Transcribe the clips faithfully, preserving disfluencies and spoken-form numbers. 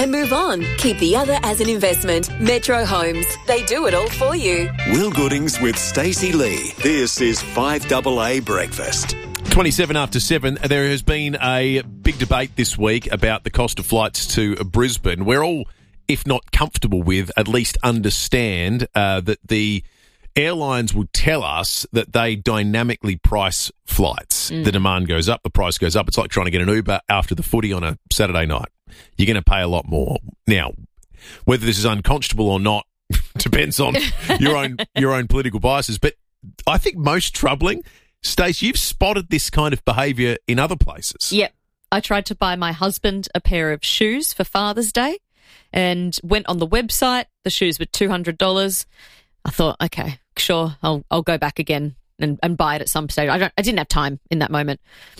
and move on. Keep the other as an investment. Metro Homes. They do it all for you. Will Goodings with Stacey Lee. This is five A A Breakfast. twenty-seven after seven, there has been a big debate this week about the cost of flights to Brisbane. We're all, if not comfortable with, at least understand uh, that the airlines will tell us that they dynamically price flights. Mm. The demand goes up, the price goes up. It's like trying to get an Uber after the footy on a Saturday night. You're going to pay a lot more. Now, whether this is unconscionable or not depends on your own your own political biases. But I think most troubling, Stace, you've spotted this kind of behaviour in other places. Yep. I tried to buy my husband a pair of shoes for Father's Day and went on the website. The shoes were two hundred dollars. I thought, okay, sure, I'll I'll go back again and, and buy it at some stage. I don't. I didn't have time in that moment.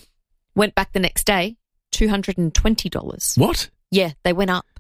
Went back the next day, two hundred twenty dollars. What? Yeah, they went up.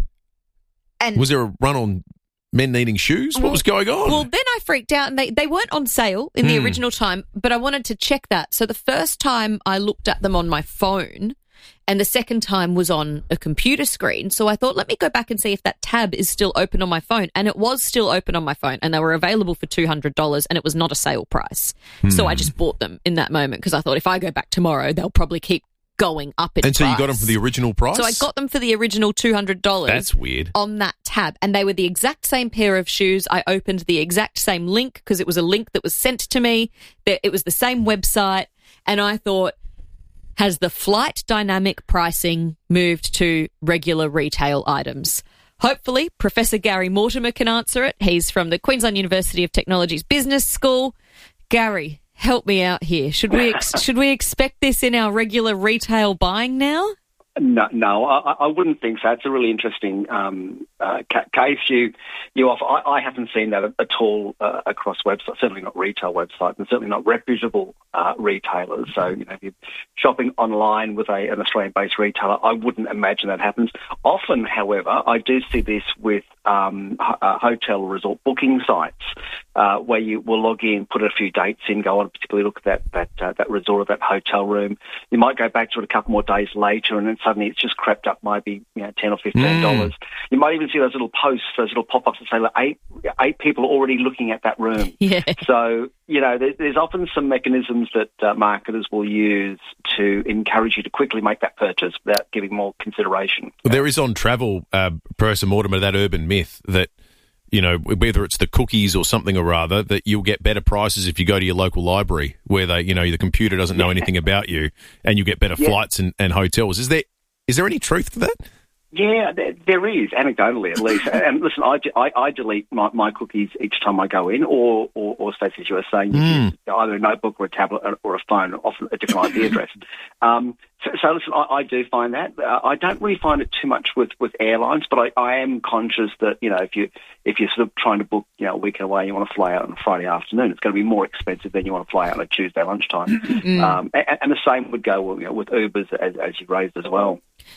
And was there a run on men needing shoes? What well, was going on? Well, then I freaked out, and they, they weren't on sale in the Hmm. original time, but I wanted to check that. So the first time I looked at them on my phone, and the second time was on a computer screen. So I thought, let me go back and see if that tab is still open on my phone. And it was still open on my phone, and they were available for two hundred dollars, and it was not a sale price. So I just bought them in that moment because I thought if I go back tomorrow, they'll probably keep going up in and so price. you got them for the original price? So I got them for the original two hundred dollars. That's weird. On that tab. And they were the exact same pair of shoes. I opened the exact same link because it was a link that was sent to me. It was the same website. And I thought, has the flight dynamic pricing moved to regular retail items? Hopefully, Professor Gary Mortimer can answer it. He's from the Queensland University of Technology's Business School. Gary, help me out here. Should we ex- should we expect this in our regular retail buying now? No, no, I, I wouldn't think so. It's a really interesting um, uh, ca- case you you offer. I, I haven't seen that at all uh, across websites, certainly not retail websites, and certainly not reputable uh, retailers. So, you know, if you're shopping online with a, an Australian-based retailer, I wouldn't imagine that happens. Often, however, I do see this with um, h- uh, hotel or resort booking sites uh, where you will log in, put a few dates in, go on, particularly look at that that uh, that resort or that hotel room. You might go back to it a couple more days later, and then suddenly it's just crept up maybe, you know, ten or fifteen dollars. Mm. You might even see those little posts, those little pop-ups that say, like, eight eight people are already looking at that room. Yeah. So, you know, there, there's often some mechanisms that uh, marketers will use to encourage you to quickly make that purchase without giving more consideration. Well, there is on travel, uh, Professor Mortimer, that urban myth that, you know, whether it's the cookies or something or other, that you'll get better prices if you go to your local library where they, you know, the computer doesn't know anything about you, and you get better yeah. flights and, and hotels. Is there is there any truth to that? Yeah, there, there is, anecdotally at least. And listen, I, I, I delete my, my cookies each time I go in, or, or, or Stacey, as you were saying, you Mm. use either a notebook or a tablet or a phone, often a different I P address. Um, so, so listen, I, I do find that. Uh, I don't really find it too much with, with airlines, but I, I am conscious that, you know, if, you, if you're sort of trying to book, you know, a weekend away, you want to fly out on a Friday afternoon, it's going to be more expensive than you want to fly out on a Tuesday lunchtime. Mm. Um, and, and the same would go, you know, with Ubers, as, as you raised as well.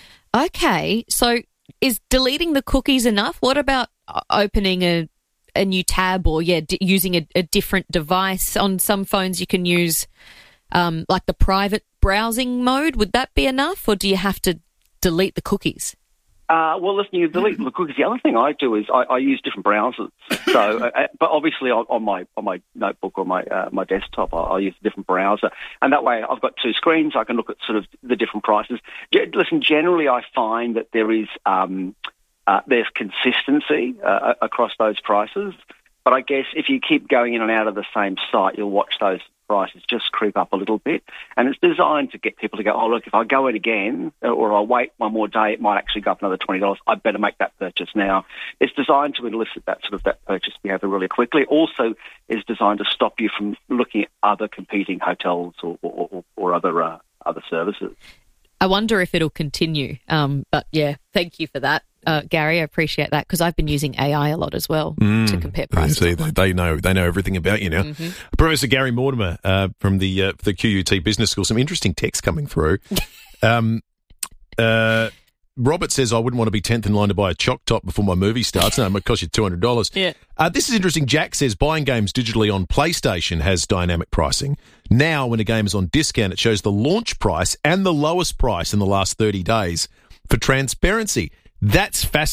Okay, so is deleting the cookies enough? What about uh, opening a a new tab or, yeah, d- using a, a different device? On some phones you can use um, like the private browsing mode. Would that be enough, or do you have to delete the cookies? Uh, well, listen, you delete the cookies. The other thing I do is I, I use different browsers. So, uh, but obviously on, on my on my notebook or my uh, my desktop, I, I use a different browser, and that way I've got two screens. I can look at sort of the different prices. G- listen, generally I find that there is um, uh, there's consistency uh, across those prices. But I guess if you keep going in and out of the same site, you'll watch those prices just creep up a little bit. And it's designed to get people to go, oh, look, if I go in again or I wait one more day, it might actually go up another twenty dollars. I better make that purchase now. It's designed to elicit that sort of that purchase behaviour really quickly. It also is designed to stop you from looking at other competing hotels or, or, or, or other uh, other services. I wonder if it'll continue. Um, but, yeah, thank you for that. Uh, Gary, I appreciate that because I've been using A I a lot as well mm, to compare prices. See, they, they know they know everything about you now. Mm-hmm. Professor Gary Mortimer uh, from the uh, the Q U T Business School. Some interesting text coming through. um, uh, Robert says, I wouldn't want to be tenth in line to buy a choc top before my movie starts. No, it might cost you two hundred dollars. Yeah. Uh, this is interesting. Jack says, buying games digitally on PlayStation has dynamic pricing. Now, when a game is on discount, it shows the launch price and the lowest price in the last thirty days for transparency. That's fascinating.